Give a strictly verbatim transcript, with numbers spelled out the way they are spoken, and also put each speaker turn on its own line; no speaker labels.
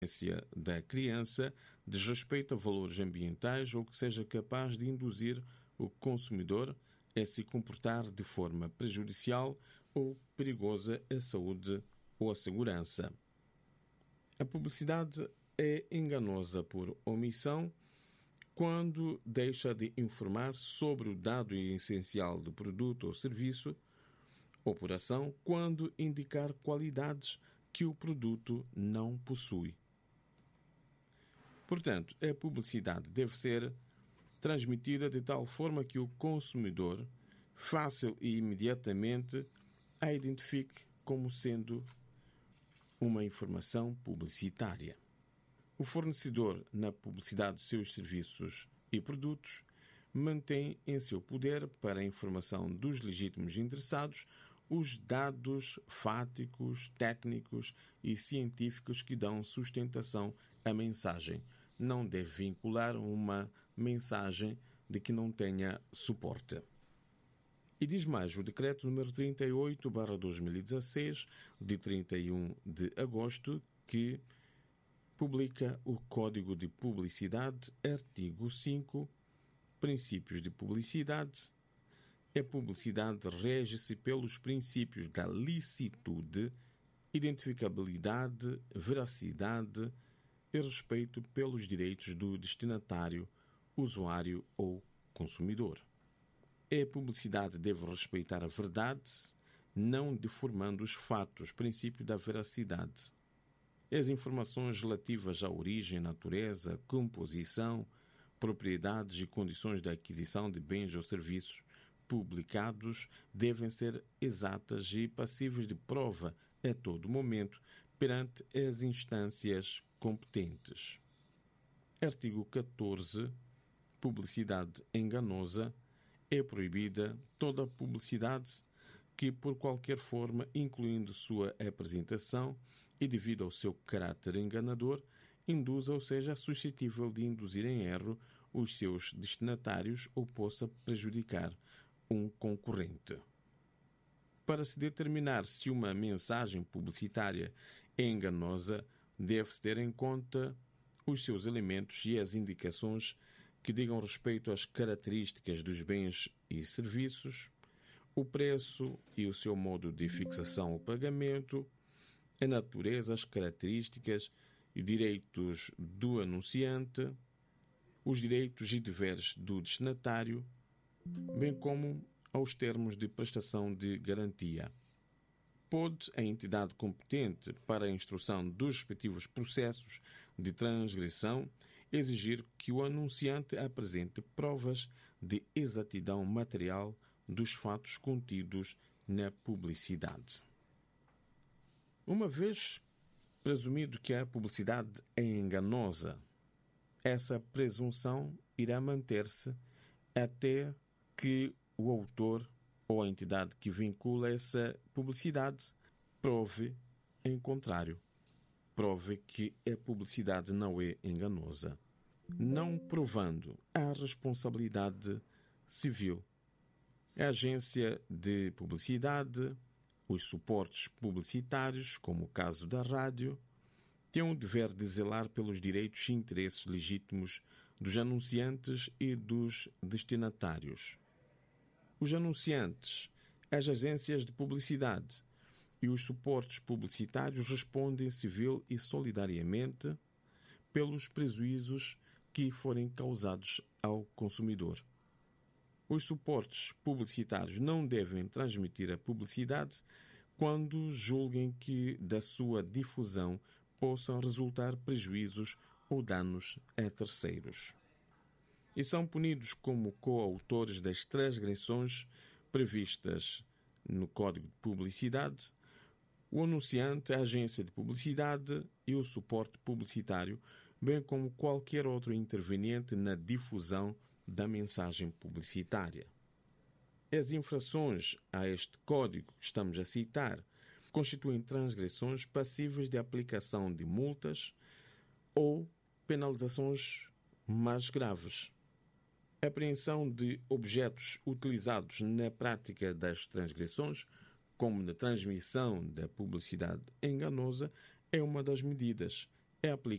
da criança desrespeita valores ambientais ou que seja capaz de induzir o consumidor a se comportar de forma prejudicial ou perigosa à saúde ou à segurança. A publicidade é enganosa por omissão quando deixa de informar sobre o dado essencial do produto ou serviço, ou por ação quando indicar qualidades que o produto não possui. Portanto, a publicidade deve ser transmitida de tal forma que o consumidor, fácil e imediatamente, a identifique como sendo uma informação publicitária. O fornecedor, na publicidade de seus serviços e produtos, mantém em seu poder, para a informação dos legítimos interessados, os dados fáticos, técnicos e científicos que dão sustentação à mensagem. Não deve vincular uma mensagem de que não tenha suporte. E diz mais o Decreto número trinta e oito barra dois mil e dezasseis, de trinta e um de agosto, que publica o Código de Publicidade, artigo cinco, Princípios de Publicidade. A publicidade rege-se pelos princípios da licitude, identificabilidade, veracidade e respeito pelos direitos do destinatário, usuário ou consumidor. A publicidade deve respeitar a verdade, não deformando os fatos, princípio da veracidade. As informações relativas à origem, natureza, composição, propriedades e condições da aquisição de bens ou serviços publicados devem ser exatas e passíveis de prova a todo momento perante as instâncias competentes. Artigo catorze. Publicidade enganosa. É proibida toda publicidade que, por qualquer forma, incluindo sua apresentação e devido ao seu caráter enganador, induza ou seja suscetível de induzir em erro os seus destinatários ou possa prejudicar um concorrente. Para se determinar se uma mensagem publicitária é enganosa, deve-se ter em conta os seus elementos e as indicações que digam respeito às características dos bens e serviços, o preço e o seu modo de fixação ou pagamento, a natureza, as características e direitos do anunciante, os direitos e deveres do destinatário, bem como aos termos de prestação de garantia. Pode a entidade competente para a instrução dos respectivos processos de transgressão exigir que o anunciante apresente provas de exatidão material dos fatos contidos na publicidade. Uma vez presumido que a publicidade é enganosa, essa presunção irá manter-se até que o autor ou a entidade que vincula essa publicidade prove em contrário. Prove que a publicidade não é enganosa. Não provando, há responsabilidade civil. A agência de publicidade, os suportes publicitários, como o caso da rádio, têm o dever de zelar pelos direitos e interesses legítimos dos anunciantes e dos destinatários. Os anunciantes, as agências de publicidade e os suportes publicitários respondem civil e solidariamente pelos prejuízos que forem causados ao consumidor. Os suportes publicitários não devem transmitir a publicidade quando julguem que da sua difusão possam resultar prejuízos ou danos a terceiros. E são punidos como coautores das transgressões previstas no Código de Publicidade o anunciante, a agência de publicidade e o suporte publicitário, bem como qualquer outro interveniente na difusão da mensagem publicitária. As infrações a este código que estamos a citar constituem transgressões passíveis de aplicação de multas ou penalizações mais graves. A apreensão de objetos utilizados na prática das transgressões, como na transmissão da publicidade enganosa, é uma das medidas é aplicada